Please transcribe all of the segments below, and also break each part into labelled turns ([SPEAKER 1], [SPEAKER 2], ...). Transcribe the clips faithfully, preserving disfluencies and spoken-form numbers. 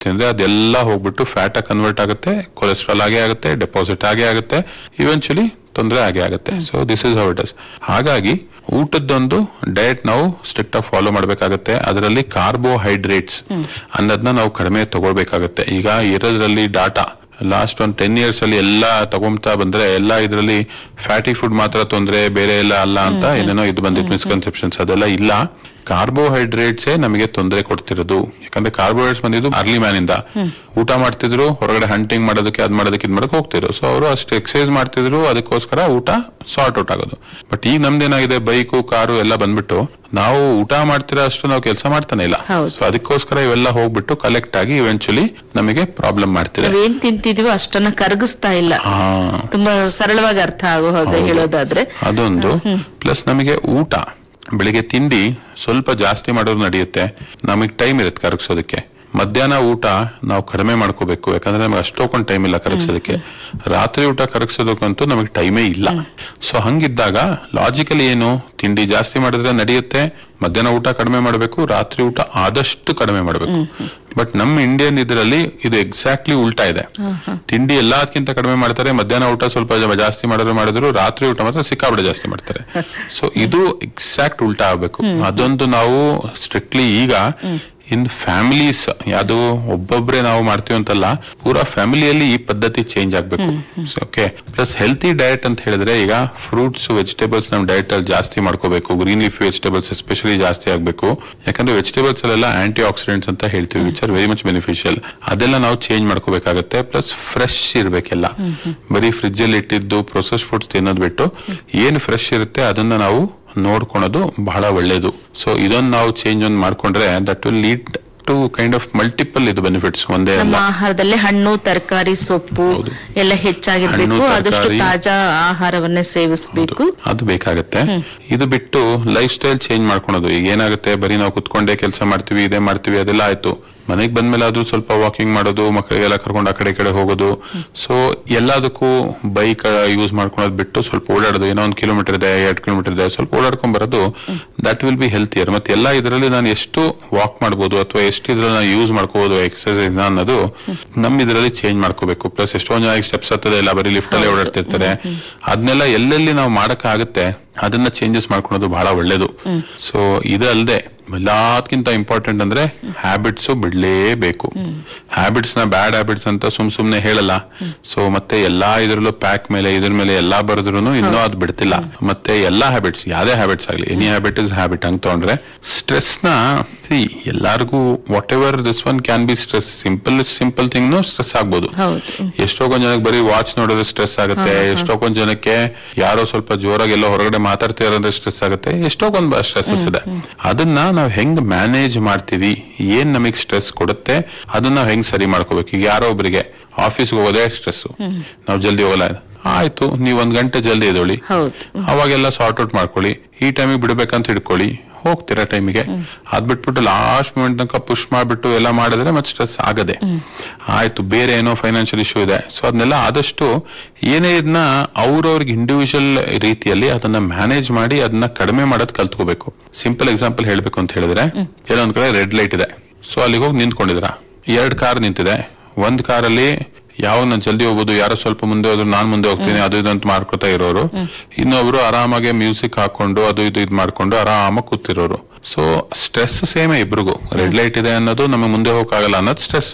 [SPEAKER 1] ತಿಂದ್ರೆ ಅದೆಲ್ಲ ಹೋಗ್ಬಿಟ್ಟು ಫ್ಯಾಟ್ ಆಗಿ ಕನ್ವರ್ಟ್ ಆಗುತ್ತೆ, ಕೊಲೆಸ್ಟ್ರಾಲ್ ಆಗೇ ಆಗುತ್ತೆ, ಡೆಪಾಸಿಟ್ ಆಗೇ ಆಗುತ್ತೆ, ಇವೆಂಚುಲಿ ತೊಂದರೆ ಆಗೇ ಆಗುತ್ತೆ. So this is how it is. ಹಾಗಾಗಿ ಊಟದ್ದೊಂದು ಡಯಟ್ ನಾವು ಸ್ಟ್ರಿಕ್ಟ್ ಆಗಿ ಫಾಲೋ ಮಾಡ್ಬೇಕಾಗತ್ತೆ. ಅದರಲ್ಲಿ ಕಾರ್ಬೋಹೈಡ್ರೇಟ್ಸ್ ಅನ್ನೋದನ್ನ ನಾವು ಕಡಿಮೆ ತಗೊಳ್ಬೇಕಾಗತ್ತೆ. ಈಗ ಇರೋದ್ರಲ್ಲಿ ಡಾಟಾ ಲಾಸ್ಟ್ ಒಂದ್ ಟೆನ್ ಇಯರ್ಸ್ ಅಲ್ಲಿ ಎಲ್ಲಾ ತಗೊಂತಾ ಬಂದ್ರೆ ಎಲ್ಲಾ ಇದ್ರಲ್ಲಿ ಫ್ಯಾಟಿ ಫುಡ್ ಮಾತ್ರ ತೊಂದ್ರೆ, ಬೇರೆ ಎಲ್ಲ ಅಲ್ಲ ಅಂತ ಏನೇನೋ ಇದು ಬಂದಿತ್ತು ಮಿಸ್ಕನ್ಸೆಪ್ಷನ್ಸ್. ಅದೆಲ್ಲ ಇಲ್ಲ. ಕಾರ್ಬೋಹೈಡ್ರೇಟ್ಸ್ ನಮಗೆ ತೊಂದರೆ ಕೊಡ್ತಿರೋದು. ಯಾಕಂದ್ರೆ ಕಾರ್ಬೋಹೈಡ್ರೇಟ್ಸ್ ಬಂದಿದ್ದು ಅರ್ಲಿ ಮ್ಯಾನ್ ಇಂದ. ಊಟ ಮಾಡ್ತಿದ್ರು, ಹೊರಗಡೆ ಹಂಟಿಂಗ್ ಮಾಡೋದಕ್ಕೆ ಅದ್ ಮಾಡೋದಕ್ಕೆ ಇದ್ ಮಾಡಕ್ ಹೋಗ್ತಿದ್ರು. ಸೊ ಅವರು ಅಷ್ಟು ಎಕ್ಸರ್ಸೈಸ್ ಮಾಡ್ತಿದ್ರು, ಅದಕ್ಕೋಸ್ಕರ ಊಟ ಸಾರ್ಟ್ ಔಟ್ ಆಗೋದು. ಬಟ್ ಈಗ ನಮ್ದೇನಾಗಿದೆ, ಬೈಕು ಕಾರು ಎಲ್ಲ ಬಂದ್ಬಿಟ್ಟು ನಾವು ಊಟ ಮಾಡ್ತಿರೋ ಅಷ್ಟು ನಾವು ಕೆಲಸ ಮಾಡ್ತಾನೆ ಇಲ್ಲ. ಸೊ ಅದಕ್ಕೋಸ್ಕರ ಇವೆಲ್ಲ ಹೋಗ್ಬಿಟ್ಟು ಕಲೆಕ್ಟ್ ಆಗಿ ಇವೆಂಚುಲಿ ನಮಗೆ ಪ್ರಾಬ್ಲಮ್ ಮಾಡ್ತಿದೆ.
[SPEAKER 2] ಏನ್ ತಿಂತಿದೀವೋ ಅಷ್ಟನ್ನ ಕರಗಿಸ್ತಾ ಇಲ್ಲ. ತುಂಬಾ ಸರಳವಾಗಿ ಅರ್ಥ ಆಗೋ ಹಾಗೆ ಹೇಳೋದಾದ್ರೆ ಅದೊಂದು.
[SPEAKER 1] ಪ್ಲಸ್ ನಮಗೆ ಊಟ ಬೆಳಿಗ್ಗೆ ತಿಂಡಿ ಸ್ವಲ್ಪ ಜಾಸ್ತಿ ಮಾಡೋದು ನಡೆಯುತ್ತೆ, ನಮಗೆ ಟೈಮ್ ಇರುತ್ತೆ ಕರಗಿಸೋದಕ್ಕೆ. ಮಧ್ಯಾಹ್ನ ಊಟ ನಾವು ಕಡಿಮೆ ಮಾಡ್ಕೋಬೇಕು, ಯಾಕಂದ್ರೆ ನಮಗೆ ಅಷ್ಟೊಂದು ಟೈಮ್ ಇಲ್ಲ ಕರಗಿಸೋದಕ್ಕೆ. ರಾತ್ರಿ ಊಟ ಕರಗಿಸೋದಕ್ಕಂತೂ ನಮಗೆ ಟೈಮೇ ಇಲ್ಲ. ಸೊ ಹಂಗಿದ್ದಾಗ ಲಾಜಿಕಲಿ ಏನು, ತಿಂಡಿ ಜಾಸ್ತಿ ಮಾಡಿದ್ರೆ ನಡೆಯುತ್ತೆ, ಮಧ್ಯಾಹ್ನ ಊಟ ಕಡಿಮೆ ಮಾಡಬೇಕು, ರಾತ್ರಿ ಊಟ ಆದಷ್ಟು ಕಡಿಮೆ ಮಾಡಬೇಕು. ಬಟ್ ನಮ್ಮ ಇಂಡಿಯನ್ ಇದರಲ್ಲಿ ಇದು ಎಕ್ಸಾಕ್ಟ್ಲಿ ಉಲ್ಟಾ ಇದೆ. ತಿಂಡಿ ಎಲ್ಲದಕ್ಕಿಂತ ಕಡಿಮೆ ಮಾಡ್ತಾರೆ, ಮಧ್ಯಾಹ್ನ ಊಟ ಸ್ವಲ್ಪ ಜಾಸ್ತಿ ಮಾಡಿದ್ರು ಮಾಡಿದ್ರು ರಾತ್ರಿ ಊಟ ಮಾತ್ರ ಸಿಕ್ಕಾಬಿಡೆ ಜಾಸ್ತಿ ಮಾಡ್ತಾರೆ. ಸೊ ಇದು ಎಕ್ಸಾಕ್ಟ್ ಉಲ್ಟಾ ಆಗ್ಬೇಕು. ಅದೊಂದು ನಾವು ಸ್ಟ್ರಿಕ್ಟ್ಲಿ ಈಗ ಇನ್ ಫ್ಯಾಮಿಲೀಸ್, ಯಾವುದು ಒಬ್ಬೊಬ್ರೆ ನಾವು ಮಾಡ್ತೀವಿ ಅಂತಲ್ಲ, ಪೂರಾ ಫ್ಯಾಮಿಲಿಯಲ್ಲಿ ಈ ಪದ್ಧತಿ ಚೇಂಜ್ ಆಗ್ಬೇಕು. ಓಕೆ. ಪ್ಲಸ್ ಹೆಲ್ತಿ ಡಯಟ್ ಅಂತ ಹೇಳಿದ್ರೆ ಈಗ ಫ್ರೂಟ್ಸ್ ವೆಜಿಟೇಬಲ್ಸ್ ನಮ್ ಡಯಟ್ ಅಲ್ಲಿ ಜಾಸ್ತಿ ಮಾಡ್ಕೋಬೇಕು. ಗ್ರೀನ್ ಲೀಫ್ ವೆಜಿಟೇಬಲ್ಸ್ ಎಸ್ಪೆಷಲಿ ಜಾಸ್ತಿ ಆಗ್ಬೇಕು. ಯಾಕಂದ್ರೆ ವೆಜಿಟೇಬಲ್ಸ್ ಅಲ್ಲೆಲ್ಲ ಆಂಟಿ ಆಕ್ಸಿಡೆಂಟ್ಸ್ ಅಂತ ಹೇಳ್ತೀವಿ, which are very much beneficial. ಅದೆಲ್ಲ ನಾವು ಚೇಂಜ್ ಮಾಡ್ಕೋಬೇಕಾಗತ್ತೆ. Plus fresh ಇರ್ಬೇಕೆಲ್ಲ. ಬರೀ ಫ್ರಿಜ್ ಅಲ್ಲಿ ಇಟ್ಟಿದ್ದು ಪ್ರೊಸೆಸ್ ಫುಡ್ಸ್ ತಿನ್ನೋದ್ ಬಿಟ್ಟು ಏನ್ ಫ್ರೆಶ್ ಇರುತ್ತೆ ಅದನ್ನ ನಾವು ನೋಡ್ಕೊಳೋದು ಬಹಳ ಒಳ್ಳೇದು. ಸೊ ಇದೊಂದು ನಾವು ಚೇಂಜ್ ಒಂದು ಮಾಡ್ಕೊಂಡ್ರೆ that will lead to kind of multiple ಇದು ಬೆನಿಫಿಟ್ಸ್. ಒಂದೇ
[SPEAKER 2] ನಮ್ಮ ಆಹಾರದಲ್ಲಿ ಹಣ್ಣು ತರಕಾರಿ ಸೊಪ್ಪು ಎಲ್ಲ ಹೆಚ್ಚಾಗಿರ್ಬೇಕು, ಆದಷ್ಟು ತಾಜಾ ಆಹಾರವನ್ನೇ ಸೇವಿಸಬೇಕು,
[SPEAKER 1] ಅದು ಬೇಕಾಗತ್ತೆ. ಇದು ಬಿಟ್ಟು ಲೈಫ್ ಸ್ಟೈಲ್ ಚೇಂಜ್ ಮಾಡ್ಕೊಳೋದು. ಈಗ ಏನಾಗುತ್ತೆ, ಬರೀ ನಾವು ಕುತ್ಕೊಂಡೇ ಕೆಲಸ ಮಾಡ್ತೀವಿ, ಇದೇ ಮಾಡ್ತೀವಿ, ಅದೆಲ್ಲ ಆಯ್ತು. ಮನೆಗೆ ಬಂದ್ಮೇಲೆ ಆದ್ರೂ ಸ್ವಲ್ಪ ವಾಕಿಂಗ್ ಮಾಡೋದು, ಮಕ್ಕಳಿಗೆಲ್ಲ ಕರ್ಕೊಂಡು ಆ ಕಡೆ ಈ ಕಡೆ ಹೋಗೋದು. ಸೊ ಎಲ್ಲದಕ್ಕೂ ಬೈಕ್ ಯೂಸ್ ಮಾಡ್ಕೊಳೋದು ಬಿಟ್ಟು ಸ್ವಲ್ಪ ಓಡಾಡೋದು. ಏನೋ ಒಂದು ಕಿಲೋಮೀಟರ್ ಇದೆ, ಎರಡು ಕಿಲೋಮೀಟರ್ ಇದೆ, ಸ್ವಲ್ಪ ಓಡಾಡ್ಕೊಂಡ್ ಬರೋದು, ದಟ್ ವಿಲ್ ಬಿ ಹೆಲ್ತಿಯರ್. ಮತ್ತೆ ಎಲ್ಲ ಇದರಲ್ಲಿ ನಾನು ಎಷ್ಟು ವಾಕ್ ಮಾಡ್ಬೋದು ಅಥವಾ ಎಷ್ಟು ಇದ್ರಲ್ಲಿ ನಾನು ಯೂಸ್ ಮಾಡ್ಕೋಬಹುದು ಎಕ್ಸರ್ಸೈಸ್ ಅನ್ನೋದು ನಮ್ ಇದರಲ್ಲಿ ಚೇಂಜ್ ಮಾಡ್ಕೋಬೇಕು. ಪ್ಲಸ್ ಎಷ್ಟೊಂದು ಜನ ಸ್ಟೆಪ್ಸ್ ಹತ್ತದೆ ಇಲ್ಲ, ಬರೀ ಲಿಫ್ಟ್ ಅಲ್ಲೇ ಓಡಾಡ್ತಿರ್ತಾರೆ. ಅದನ್ನೆಲ್ಲ ಎಲ್ಲೆಲ್ಲಿ ನಾವು ಮಾಡಕ್ ಆಗುತ್ತೆ ಅದನ್ನ ಚೇಂಜಸ್ ಮಾಡ್ಕೊಳೋದು ಬಹಳ ಒಳ್ಳೇದು. ಸೊ ಇದಲ್ಲದೆ ಎಲ್ಲದಕ್ಕಿಂತ ಇಂಪಾರ್ಟೆಂಟ್ ಅಂದ್ರೆ ಹ್ಯಾಬಿಟ್ಸ್ ಬಿಡ್ಲೇಬೇಕು. ಹ್ಯಾಬಿಟ್ಸ್ ನ ಬ್ಯಾಡ್ ಹ್ಯಾಬಿಟ್ಸ್ ಅಂತ ಸುಮ್ ಸುಮ್ನೆ ಹೇಳಲ್ಲ. ಸೊ ಮತ್ತೆ ಎಲ್ಲಾ ಇದ್ರಲ್ಲೂ ಪ್ಯಾಕ್ ಮೇಲೆ ಇದ್ರ ಮೇಲೆ ಎಲ್ಲಾ ಬರೆದ್ರು ಇನ್ನೂ ಅದು ಬಿಡ್ತಿಲ್ಲ. ಮತ್ತೆ ಎಲ್ಲಾ ಹ್ಯಾಬಿಟ್ಸ್, ಯಾವ್ದೇ ಹ್ಯಾಬಿಟ್ಸ್ ಆಗ್ಲಿ, ಎನಿ ಹ್ಯಾಬಿಟ್ ಇಸ್ ಹ್ಯಾಬಿಟ್ ಅಂತ ತಗೊಂಡ್ರೆ ಸ್ಟ್ರೆಸ್ ನ ಎಲ್ಲಾರ್ಗು what ever this one can be stress. Simple simple thing ನು ಸ್ಟ್ರೆಸ್ ಆಗ್ಬೋದು. ಎಷ್ಟೋ ಕೊಂದ್ ಜನಕ್ಕೆ ಬರೀ ವಾಚ್ ನೋಡಿದ್ರೆ ಸ್ಟ್ರೆಸ್ ಆಗುತ್ತೆ. ಎಷ್ಟೋ ಕೊಂದ್ ಜನಕ್ಕೆ ಯಾರೋ ಸ್ವಲ್ಪ ಜೋರಾಗಿ ಎಲ್ಲೋ ಹೊರಗಡೆ ಮಾತಾಡ್ತಿರೋದ್ರೆ ಸ್ಟ್ರೆಸ್ ಆಗುತ್ತೆ. ಎಷ್ಟೋ ಕೊಂದ್ ಸ್ಟ್ರೆಸಸ್ ಇದೆ. ಅದನ್ನ ನಾವ್ ಹೆಂಗ್ ಮ್ಯಾನೇಜ್ ಮಾಡ್ತೀವಿ, ಏನ್ ನಮಗ್ ಸ್ಟ್ರೆಸ್ ಕೊಡುತ್ತೆ ಅದನ್ನ ನಾವ್ ಹೆಂಗ್ ಸರಿ ಮಾಡ್ಕೋಬೇಕು. ಈಗ ಯಾರೋ ಒಬ್ರಿಗೆ ಆಫೀಸ್ಗೆ ಹೋಗೋದೇ ಸ್ಟ್ರೆಸ್, ನಾವ್ ಜಲ್ದಿ ಹೋಗಲ್ಲ, ಆಯ್ತು ನೀವ್ ಒಂದ್ ಗಂಟೆ ಜಲ್ದಿ ಎದೊಳಿ, ಅವಾಗೆಲ್ಲ ಸಾರ್ಟ್ ಔಟ್ ಮಾಡ್ಕೊಳ್ಳಿ. ಈ ಟೈಮಿಗೆ ಬಿಡ್ಬೇಕಂತ ಹಿಡ್ಕೊಳ್ಳಿ, ಹೋಗ್ತೀರಾ ಟೈಮಿಗೆ. ಅದ್ ಬಿಟ್ಬಿಟ್ಟು ಲಾಸ್ಟ್ ಮೂಮೆಂಟ್ ತನಕ ಪುಷ್ ಮಾಡ್ಬಿಟ್ಟು ಎಲ್ಲ ಮಾಡಿದ್ರೆ ಮತ್ತೆ ಸ್ಟ್ರೆಸ್ ಆಗದೆ. ಆಯ್ತು ಬೇರೆ ಏನೋ ಫೈನಾನ್ಷಿಯಲ್ ಇಶ್ಯೂ ಇದೆ, ಸೊ ಅದನ್ನೆಲ್ಲ ಆದಷ್ಟು ಏನೇ ಇದನ್ನ ಅವ್ರವ್ರಿಗೆ ಇಂಡಿವಿಜುವಲ್ ರೀತಿಯಲ್ಲಿ ಅದನ್ನ ಮ್ಯಾನೇಜ್ ಮಾಡಿ ಅದನ್ನ ಕಡಿಮೆ ಮಾಡೋದ್ ಕಲ್ತ್ಕೋಬೇಕು. ಸಿಂಪಲ್ ಎಕ್ಸಾಂಪಲ್ ಹೇಳ್ಬೇಕು ಅಂತ ಹೇಳಿದ್ರೆ, ಏನೋ ಒಂದ್ ಕಡೆ ರೆಡ್ ಲೈಟ್ ಇದೆ, ಸೊ ಅಲ್ಲಿಗೆ ಹೋಗಿ ನಿಂತ್ಕೊಂಡಿದ್ರ, ಎರಡ್ ಕಾರ್ ನಿಂತಿದೆ. ಒಂದ್ ಕಾರಲ್ಲಿ ಯಾವ ನಾನು ಜಲ್ದಿ ಹೋಗ್ಬೋದು, ಯಾರೋ ಸ್ವಲ್ಪ ಮುಂದೆ ಹೋದ್ರು ನಾನ್ ಮುಂದೆ ಹೋಗ್ತೀನಿ, ಅದು ಇದು ಅಂತ ಮಾಡ್ಕೊತಾ ಇರೋರು. ಇನ್ನೊಬ್ರು ಆರಾಮಾಗಿ ಮ್ಯೂಸಿಕ್ ಹಾಕೊಂಡು ಅದು ಇದು ಇದ್ ಮಾಡ್ಕೊಂಡು ಆರಾಮಾಗಿ ಕೂತಿರೋರು. ಸೊ ಸ್ಟ್ರೆಸ್ ಸೇಮೇ ಇಬ್ರಿಗೂ. ರೆಡ್ ಲೈಟ್ ಇದೆ ಅನ್ನೋದು ನಮಗೆ ಮುಂದೆ ಹೋಗಕ್ಕಾಗಲ್ಲ ಅನ್ನೋದು ಸ್ಟ್ರೆಸ್.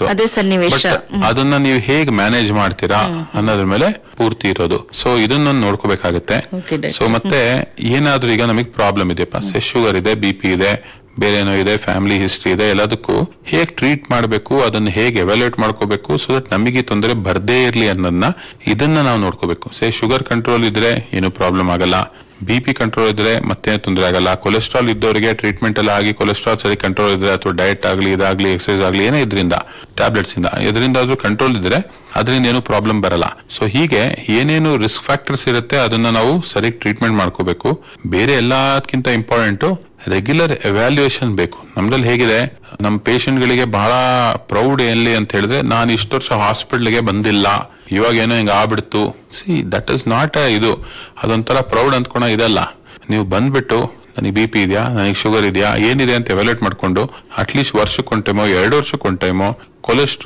[SPEAKER 1] ಅದನ್ನ ನೀವು ಹೇಗ್ ಮ್ಯಾನೇಜ್ ಮಾಡ್ತೀರಾ ಅನ್ನೋದ್ರ ಮೇಲೆ ಪೂರ್ತಿ ಇರೋದು. ಸೊ ಇದನ್ನ ನೋಡ್ಕೋಬೇಕಾಗತ್ತೆ. ಸೊ ಮತ್ತೆ ಏನಾದ್ರೂ ಈಗ ನಮಗ್ ಪ್ರಾಬ್ಲಮ್ ಇದೆಯಪ್ಪ, ಶುಗರ್ ಇದೆ, ಬಿ ಪಿ ಇದೆ, ಬೇರೆ ಏನೋ ಇದೆ, ಫ್ಯಾಮಿಲಿ ಹಿಸ್ಟ್ರಿ ಇದೆ, ಎಲ್ಲದಕ್ಕೂ ಹೇಗ್ ಟ್ರೀಟ್ ಮಾಡಬೇಕು, ಅದನ್ನ ಹೇಗೆ ಎವ್ಯಾಲ್ಯೂಯೇಟ್ ಮಾಡ್ಕೋಬೇಕು, ಸೊ ದಟ್ ನಮಗೆ ತೊಂದರೆ ಬರ್ದೇ ಇರ್ಲಿ ಅನ್ನೋದನ್ನ ಇದನ್ನ ನಾವು ನೋಡ್ಕೋಬೇಕು. ಸೇ ಶುಗರ್ ಕಂಟ್ರೋಲ್ ಇದ್ರೆ ಏನು ಪ್ರಾಬ್ಲಮ್ ಆಗಲ್ಲ, ಬಿ ಪಿ ಕಂಟ್ರೋಲ್ ಇದ್ರೆ ಮತ್ತೆ ತೊಂದರೆ ಆಗಲ್ಲ. ಕೊಲೆಸ್ಟ್ರಾಲ್ ಇದ್ದವರಿಗೆ ಟ್ರೀಟ್ಮೆಂಟ್ ಎಲ್ಲ ಆಗಿ ಕೊಲೆಸ್ಟ್ರಾಲ್ ಸರಿ ಕಂಟ್ರೋಲ್ ಇದ್ರೆ, ಅಥವಾ ಡಯಟ್ ಆಗ್ಲಿ ಇದಾಗ್ಲಿ ಎಕ್ಸರ್ಸೈಸ್ ಆಗ್ಲಿ ಏನೇ ಇದ್ರಿಂದ ಟ್ಯಾಬ್ಲೆಟ್ಸ್ ಇಂದ ಇದರಿಂದ ಆದ್ರೂ ಕಂಟ್ರೋಲ್ ಇದ್ರೆ ಅದರಿಂದ ಏನು ಪ್ರಾಬ್ಲಮ್ ಬರಲ್ಲ. ಸೊ ಹೀಗೆ ಏನೇನು ರಿಸ್ಕ್ ಫ್ಯಾಕ್ಟರ್ಸ್ ಇರುತ್ತೆ ಅದನ್ನ ನಾವು ಸರಿ ಟ್ರೀಟ್ಮೆಂಟ್ ಮಾಡ್ಕೋಬೇಕು. ಬೇರೆ ಎಲ್ಲದಕ್ಕಿಂತ ಇಂಪಾರ್ಟೆಂಟ್ ರೆಗ್ಯುಲರ್ ಎವ್ಯಾಲ್ಯೂಯೇಷನ್ ಬೇಕು. ನಮ್ದಲ್ಲಿ ಹೇಗಿದೆ, ನಮ್ಮ ಪೇಷಂಟ್ ಗಳಿಗೆ ಬಹಳ ಪ್ರೌಡ್ ಎಲ್ಲಿ ಅಂತ ಹೇಳಿದ್ರೆ, ನಾನು ಇಷ್ಟು ವರ್ಷ ಹಾಸ್ಪಿಟ್ಲ್ಗೆ ಬಂದಿಲ್ಲ, ಇವಾಗ ಏನೋ ಹಿಂಗ ಆಗ್ಬಿಡ್ತು. ಸಿ ದಟ್ ಇಸ್ ನಾಟ್ ಇದು, ಅದೊಂಥರ ಪ್ರೌಡ್ ಅಂದ್ಕೊಳ ಇದಲ್ಲ. ನೀವು ಬಂದ್ಬಿಟ್ಟು ನನಗೆ ಬಿ ಪಿ ಇದೆಯಾ, ನನಗೆ ಶುಗರ್ ಇದೆಯಾ, ಏನಿದೆ ಅಂತ ಎವ್ಯಾಲ್ಯೂಯೇಟ್ ಮಾಡ್ಕೊಂಡು ಅಟ್ಲೀಸ್ಟ್ ವರ್ಷಕ್ಕೆ ಒನ್ ಟೈಮೋ ಎರಡು ವರ್ಷಕ್ಕೆ ಒನ್ ಟೈಮೋ ಕೊಲೆಸ್ಟ್ರಾಲ್